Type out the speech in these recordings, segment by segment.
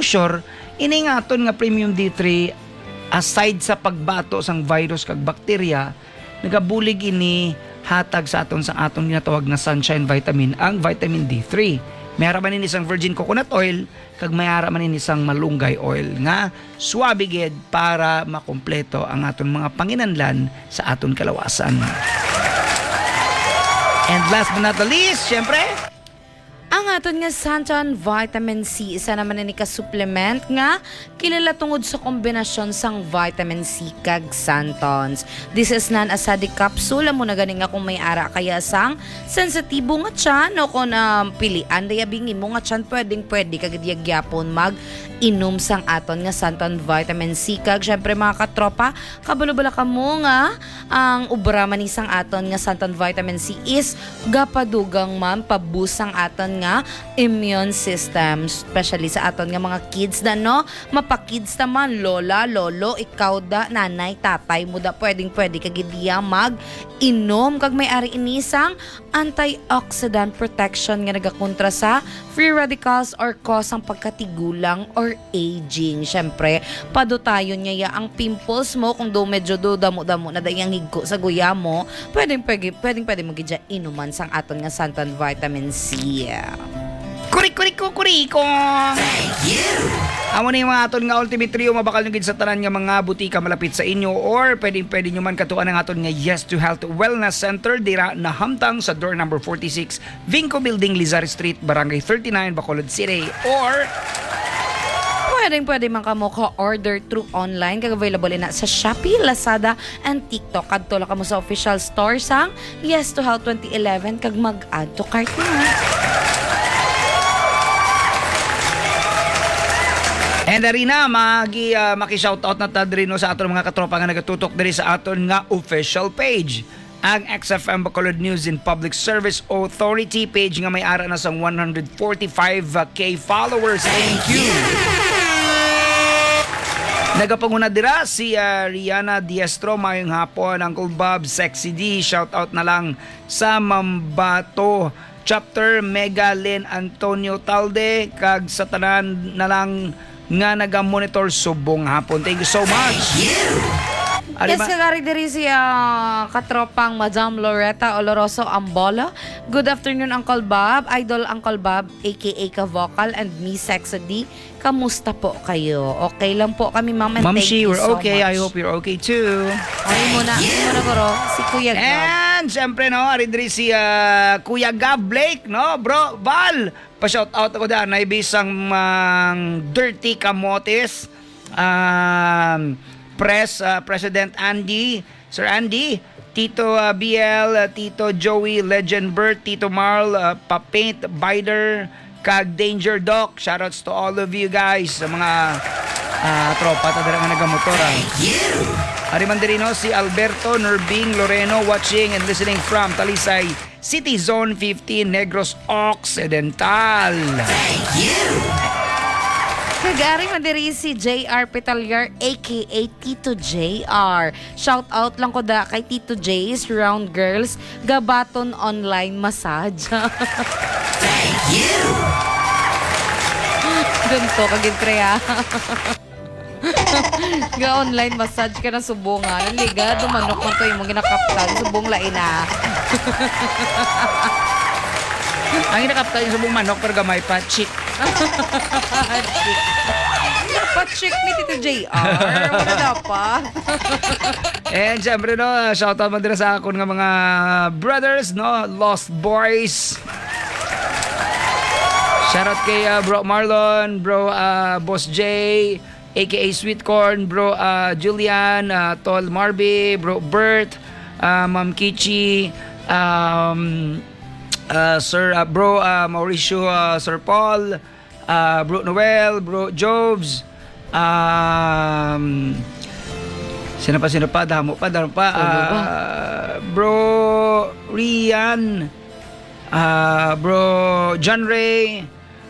exposure, ini nga aton nga premium D3 aside sa pagbato sang virus kag bakterya, nagabulig ini hatag sa aton sang aton ginatawag na sunshine vitamin, ang vitamin D3. Mayara man ini isang virgin coconut oil kag mayara man ini isang malunggay oil nga suwabe gid para makompleto ang aton mga panginanlan sa aton kalawasan. And last but not the least, syempre, ang aton nga Santon Vitamin C, isa naman ni ka-supplement nga kilala tungod sa kombinasyon sang vitamin C kag Santons. This is non-acidic capsule mo na ganing nga kung may ara kaya sang sensitibo nga tiyan o kung pilian dayabingin mo nga tiyan pwede kag diyagyapon mag inom sang aton nga Santon Vitamin C kag syempre mga katropa kabalo-bala ka mo nga ang ubra man isang aton nga Santon Vitamin C is gapadugang man pabusang aton nga immune system, especially sa aton nga mga kids na no, mapakids naman, lola, lolo, ikaw da, nanay, tatay mo da, pwede kagidiya mag-inom kag may ari inisang antioxidant protection nga nagakontra sa free radicals or cause ang pagkatigulang or aging. Syempre, padutayon niya ang pimples mo kung do medyo do damo-damo na dayang higko sa guya mo, pwede mo gidya inuman sang aton nga Santon Vitamin C. Kuriko! Thank you! Amo na yung mga aton nga ultimate trio mabakal nyo gid sa tanan nga mga butika malapit sa inyo or pwede nyo man katuan ang aton nga Yes to Health Wellness Center dira na hamtang sa door number 46 Vinco Building, Lizar Street, Barangay 39, Bacolod City, or pwede man kamo ka-order through online kag available na sa Shopee, Lazada, and TikTok. Kadto lang kamo sa official store sang Yes to Health 2011 kag mag-add to cart mo. And dari na maki-shoutout na ta diri no sa aton mga katropa nga nagatutok diri sa aton nga official page. Ang XFM Bacolod News and Public Service Authority page nga may ara na sang 145k followers. Thank you. Nagapanguna dira si Rihanna Diestro, mayong hapon, Uncle Bob, Sexy D, shoutout na lang sa Mambato Chapter, Megalyn Antonio Talde, kag sa tanan na lang nga naga-monitor subong hapon. Thank you so much. Yes, kagari diri si katropang Madam Loretta Oloroso Ambola. Good afternoon, Uncle Bob. Idol Uncle Bob, aka Ka-Vocal, and me, Sexy D. Kamusta po kayo? Okay lang po kami, Ma'am. Ma'am, thank you we're so okay. much. I hope you're okay too. Okay muna, guro. Si Kuya Gab. And syempre no, ari diri si Kuya Gab Blake, no? Bro, Val, pa-shout out ako daan na ibisang Dirty Camotes. President Andy, Sir Andy, Tito BL, Tito Joey, Legend Bert, Tito Marl, Papaint, Bider, kag Danger Doc. Shoutouts to all of you guys sa mga tropa ta dira nga nagamotor. Ari man diri no si Alberto Nurbing Loreno watching and listening from Talisay City Zone 15 Negros Occidental. Thank you. Kagari mandiri si JR Petalyar aka Tito JR. Shout out lang ko da kay Tito J's Round Girls Gabaton Online Massage. Thank you. Doon to kagid kreya. Ga online massage ka na subungan. Liga dumanok man to yung ginakaptan subong lain na. Ang ginakaptan yung subong manok pero gamay pa chick. Pa-check ni Tito JR. Wala dapat. And syempre no, shoutout man din sa akon nga mga brothers, no, Lost Boys. Shoutout kay Bro Marlon, Bro Boss J, aka Sweet Corn, Bro Julian, Tol Marby, Bro Bert, Ma'am Kichi, Sir Bro Mauricio, Sir Paul, Bro Noel, Bro Jobs, sino pa, damo pa, Bro Rian, Bro John Ray,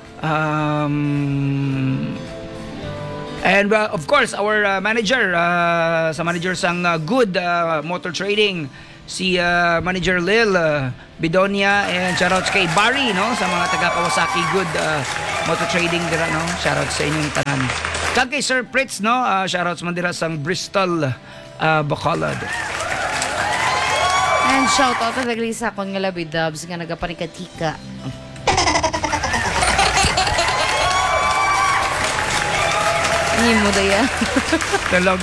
and of course our manager, sa manager sang Good Motor Trading, si Manager Lil Bidonia, and shoutouts kay Barry, no, sa mga taga Kawasaki Good Motor Trading dira, no. Shoutouts sa inyong tanan. Kag kay Sir Fritz, no, shoutouts man dira sang Bristol, Bacolod. And shout out na dagli sa akong nga labi dubs nga nagapanikatika. Hindi mo daya. Talog.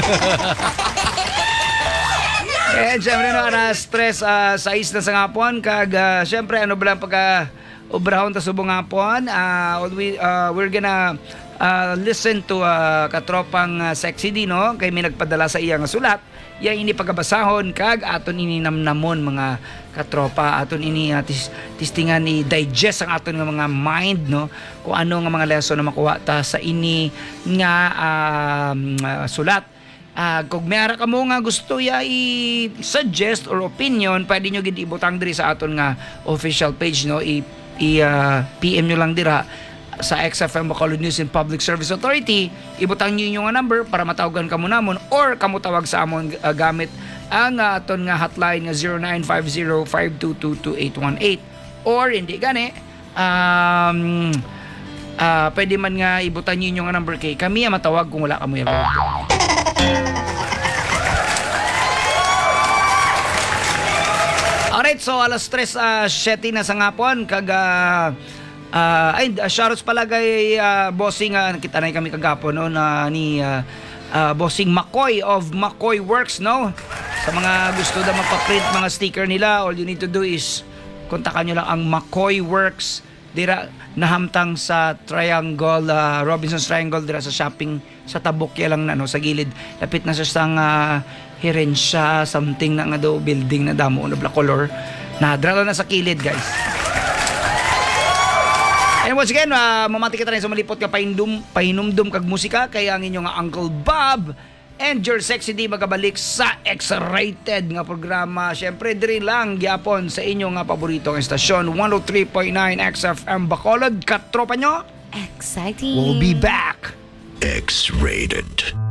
Eh, syempre no, stress sa na sa ngapon. Kag, syempre, ano ba lang pagka ubrahon ta subong ngapon. We're gonna listen to katropang Sexy D, no? Kay may nagpadala sa iyang sulat. Yang ini pagkabasahon, kag aton ini namnamon mga katropa. Aton ini tistingan ni digest ang aton nga mga mind, no? Kung ano nga mga lesson na makuha ta sa ini nga sulat. Kung mayara ka mo nga gusto ya i-suggest or opinion, pwede nyo gid ibutang diri sa aton nga official page, no? PM nyo lang dira sa XFM Bacolod News and Public Service Authority. Ibutang nyo yung number para matawagan kamo namon or kamo tawag sa amon gamit ang aton nga hotline nga 0950-522-2818, or hindi gani pwede man nga ibutang nyo yung number kay kami matawag kung wala kamo yaw. Alright, so alas 3:07 na sa ngapon. Kag shoutouts pala kay bossing, nakita na kami kagapon, no, na ni bossing McCoy of McCoy Works, no. Sa mga gusto na magpa-print mga sticker nila, all you need to do is kontakan nyo lang ang McCoy Works dira nahamtang sa Triangle, Robinson's Triangle dira sa shopping sa Tabukya lang na, no, sa gilid. Lapit na sa sang Herensya something na nga daw building na damo na black color. Nadra na sa kilid, guys. And once again, mamati kita rin sa malipot ka pahinumdum kag musika kay ang inyong Uncle Bob and your Sexy D magabalik sa X-Rated nga programa. Syempre diri lang gyapon sa inyong paborito nga estasyon 103.9 XFM Bacolod. Katropa nyo, Exciting. we'll be back. X-Rated.